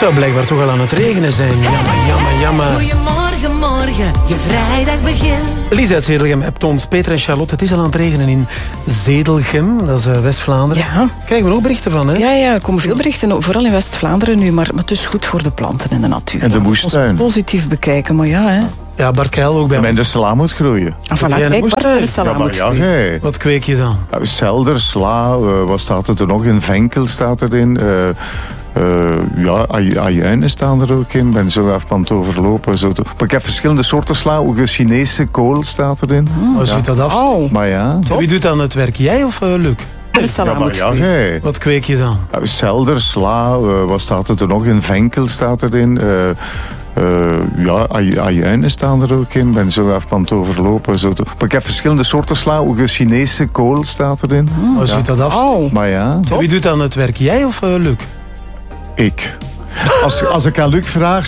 zou blijkbaar toch al aan het regenen zijn. Jammer. Goedemorgen, morgen, je vrijdag begint. Lisa uit Zedelgem hebt ons, Peter en Charlotte. Het is al aan het regenen in Zedelgem, dat is West-Vlaanderen. Ja. Krijgen we ook berichten van, hè? Ja, er komen veel berichten, vooral in West-Vlaanderen nu, maar het is goed voor de planten en de natuur. En de moestuin. Positief bekijken, maar ja, hè. Ja, Bart Keil ook bij En ons. de sla moet groeien. En voilà, Ja, kijk, de Bart, moestuin. de salam moet ja, groeien. hey. Wat kweek je dan? Selder, sla, wat staat er nog in? Venkel staat erin. Ajuinen staan er ook in. Ik ben zo even aan het overlopen. Zo. Maar ik heb verschillende soorten sla. Ook de Chinese kool staat erin. Hoe ziet dat af? Oh, Maar ja. En wie doet dan het werk? Jij of Luc? de salam moet Ja, groeien. hey. Wat kweek je dan? Selder, sla, wat staat er nog in? Venkel staat erin. Ajuinen staan er ook in. Ik ben zo even aan het overlopen. Zo. Maar ik heb verschillende soorten sla. Ook de Chinese kool staat erin. Hoe ziet dat af? Oh, Maar ja. En wie doet dan het werk? Jij of Luc? Ik. Als ik aan Luc vraag,